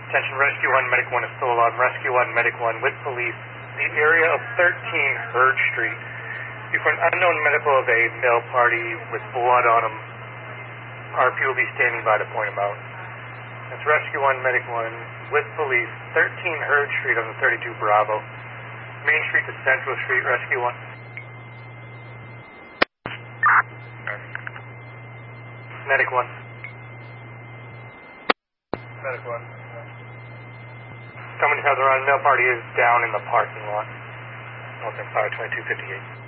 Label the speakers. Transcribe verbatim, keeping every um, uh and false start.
Speaker 1: Attention, Rescue one, Medic one is still alive. Rescue one, Medic one with police. The area of thirteen Hurd Street. Before an unknown medical of a male party with blood on him. R P will be standing by to point him out. That's Rescue one, Medic one with police. thirteen Hurd Street on the thirty-two Bravo. Main Street to Central Street, Rescue one. Medic one. Medic one. Someone has a run. Male party is down in the parking lot. North Empire twenty-two fifty-eight.